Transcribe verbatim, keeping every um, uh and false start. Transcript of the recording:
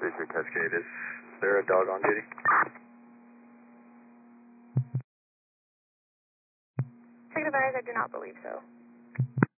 three three Cascade, is there a dog on duty? Check advise, I do not believe so.